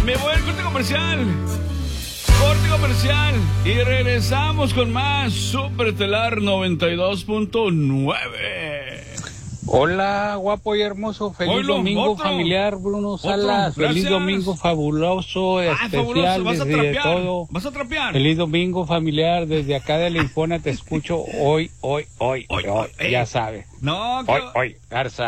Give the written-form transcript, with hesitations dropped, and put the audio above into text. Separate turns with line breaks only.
Me voy al corte comercial. Corte comercial. Y regresamos con más Super Telar 92.9.
Hola, guapo y hermoso. Feliz domingo familiar, Bruno Salas. Feliz domingo fabuloso, especial,
fabuloso.
desde todo.
¿Vas a trapear?
Feliz domingo familiar, desde acá de la Infona te escucho hoy. Ya sabes.
No,
hoy, Garza.